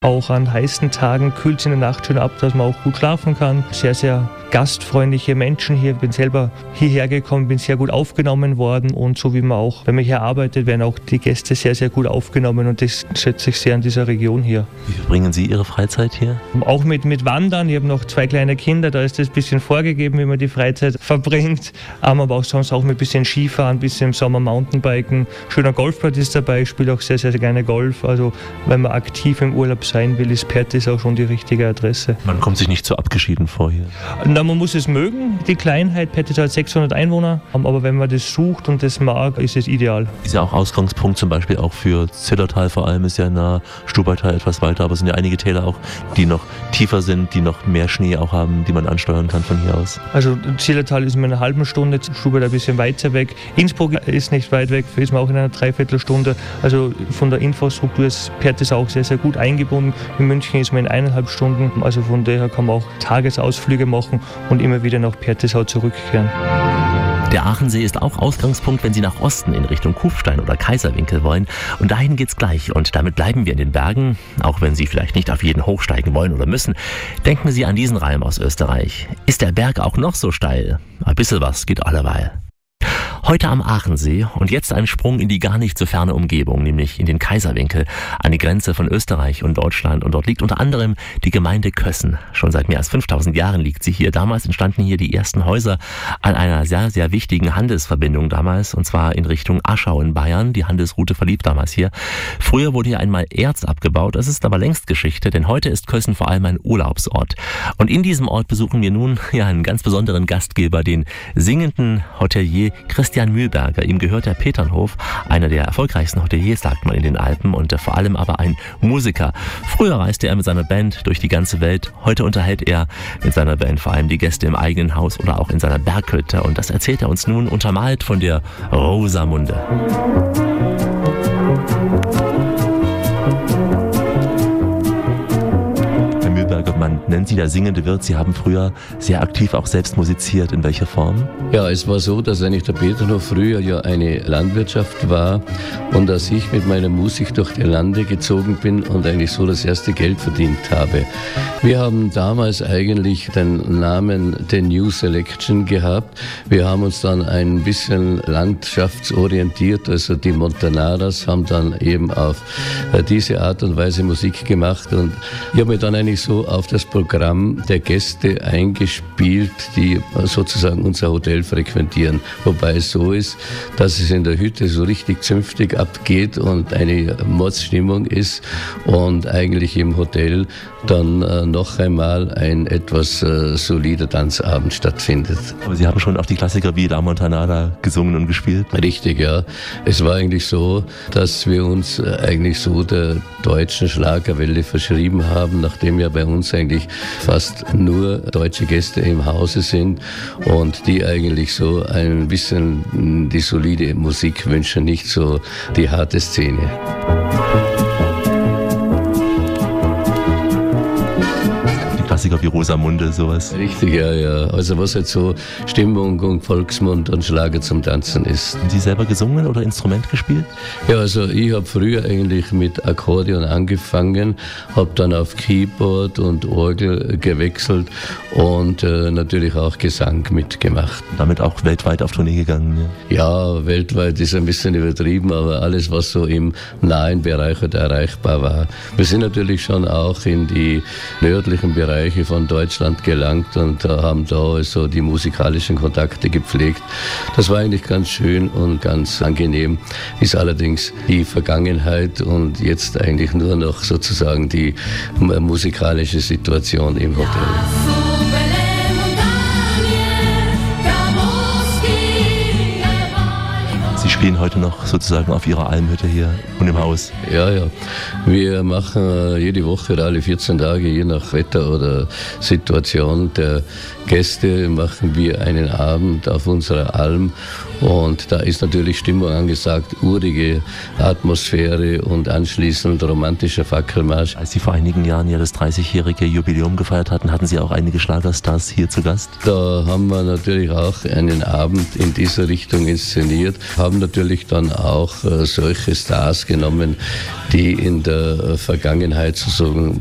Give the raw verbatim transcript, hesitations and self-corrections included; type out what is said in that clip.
Auch an heißen Tagen kühlt es in der Nacht schon ab, dass man auch gut schlafen kann. Sehr, sehr gastfreundliche Menschen hier. Ich bin selber hierher gekommen, bin sehr gut aufgenommen worden und so wie man auch, wenn man hier arbeitet, werden auch die Gäste sehr, sehr gut aufgenommen und das schätze ich sehr an dieser Region hier. Wie verbringen Sie Ihre Freizeit hier? Auch mit, mit Wandern. Ich habe noch zwei kleine Kinder, da ist das ein bisschen vorgegeben, wie man die Freizeit verbringt. Aber auch sonst auch mit ein bisschen Skifahren, ein bisschen im Sommer Mountainbiken. Schöner Golfplatz ist dabei, ich spiele auch sehr, sehr gerne Golf. Also wenn man aktiv im Urlaub sein will, ist Pertis auch schon die richtige Adresse. Man kommt sich nicht so abgeschieden vor hier. Na, man muss es mögen, die Kleinheit. Pertis hat sechshundert Einwohner, aber wenn man das sucht und das mag, ist es ideal. Ist ja auch Ausgangspunkt zum Beispiel auch für Zillertal vor allem, ist ja nah, Stubaital etwas weiter, aber es sind ja einige Täler auch, die noch tiefer sind, die noch mehr Schnee auch haben, die man ansteuern kann von hier aus. Also Zillertal ist in einer halben Stunde, Stubaital ein bisschen weiter weg. Innsbruck ist nicht weit weg, ist man auch in einer Dreiviertelstunde. Also von der Infrastruktur ist Pertis auch sehr, sehr gut eingebunden. In München ist man in eineinhalb Stunden, also von daher kann man auch Tagesausflüge machen und immer wieder nach Pertisau zurückkehren. Der Aachensee ist auch Ausgangspunkt, wenn Sie nach Osten in Richtung Kufstein oder Kaiserwinkel wollen. Und dahin geht's gleich. Und damit bleiben wir in den Bergen. Auch wenn Sie vielleicht nicht auf jeden hochsteigen wollen oder müssen. Denken Sie an diesen Reim aus Österreich. Ist der Berg auch noch so steil? Ein bisschen was geht alleweil. Heute am Aachensee und jetzt ein Sprung in die gar nicht so ferne Umgebung, nämlich in den Kaiserwinkel, an die Grenze von Österreich und Deutschland. Und dort liegt unter anderem die Gemeinde Kössen. Schon seit mehr als fünftausend Jahren liegt sie hier. Damals entstanden hier die ersten Häuser an einer sehr, sehr wichtigen Handelsverbindung damals, und zwar in Richtung Aschau in Bayern. Die Handelsroute verlief damals hier. Früher wurde hier einmal Erz abgebaut, das ist aber längst Geschichte, denn heute ist Kössen vor allem ein Urlaubsort. Und in diesem Ort besuchen wir nun ja einen ganz besonderen Gastgeber, den singenden Hotelier Christian Mühlberger. Ihm gehört der Peternhof, einer der erfolgreichsten Hoteliers, sagt man, in den Alpen, und vor allem aber ein Musiker. Früher reiste er mit seiner Band durch die ganze Welt. Heute unterhält er mit seiner Band vor allem die Gäste im eigenen Haus oder auch in seiner Berghütte. Und das erzählt er uns nun untermalt von der Rosamunde. Man nennt Sie der singende Wirt. Sie haben früher sehr aktiv auch selbst musiziert. In welcher Form? Ja, es war so, dass eigentlich der Peternhof früher ja eine Landwirtschaft war und dass ich mit meiner Musik durch die Lande gezogen bin und eigentlich so das erste Geld verdient habe. Wir haben damals eigentlich den Namen The New Selection gehabt. Wir haben uns dann ein bisschen landschaftsorientiert, also die Montanaras haben dann eben auf diese Art und Weise Musik gemacht und ich habe mich dann eigentlich so auf das Programm der Gäste eingespielt, die sozusagen unser Hotel frequentieren. Wobei es so ist, dass es in der Hütte so richtig zünftig abgeht und eine Mordsstimmung ist und eigentlich im Hotel dann äh, noch einmal ein etwas äh, solider Tanzabend stattfindet. Aber Sie haben schon auch die Klassiker wie La Montanara gesungen und gespielt? Richtig, ja. Es war eigentlich so, dass wir uns äh, eigentlich so der deutschen Schlagerwelle verschrieben haben, nachdem ja bei uns eigentlich fast nur deutsche Gäste im Hause sind und die eigentlich so ein bisschen die solide Musik wünschen, nicht so die harte Szene. Klassiker wie Rosamunde, sowas. Richtig, ja, ja. Also was halt so Stimmung und Volksmund und Schlager zum Tanzen ist. Haben Sie selber gesungen oder Instrument gespielt? Ja, also ich habe früher eigentlich mit Akkordeon angefangen, habe dann auf Keyboard und Orgel gewechselt und äh, natürlich auch Gesang mitgemacht. Damit auch weltweit auf Tournee gegangen? Ja, ja, weltweit ist ein bisschen übertrieben, aber alles, was so im nahen Bereich oder erreichbar war. Wir sind natürlich schon auch in die nördlichen Bereiche von Deutschland gelangt und haben da also die musikalischen Kontakte gepflegt. Das war eigentlich ganz schön und ganz angenehm, ist allerdings die Vergangenheit und jetzt eigentlich nur noch sozusagen die musikalische Situation im Hotel. Sie spielen heute noch sozusagen auf Ihrer Almhütte hier und im Haus? Ja, ja. Wir machen jede Woche oder alle vierzehn Tage, je nach Wetter oder Situation der Gäste, machen wir einen Abend auf unserer Alm. Und da ist natürlich Stimmung angesagt, urige Atmosphäre und anschließend romantischer Fackelmarsch. Als Sie vor einigen Jahren ja das dreißigjährige Jubiläum gefeiert hatten, hatten Sie auch einige Schlagerstars hier zu Gast? Da haben wir natürlich auch einen Abend in dieser Richtung inszeniert, haben natürlich dann auch äh, solche Stars genommen, die in der Vergangenheit sozusagen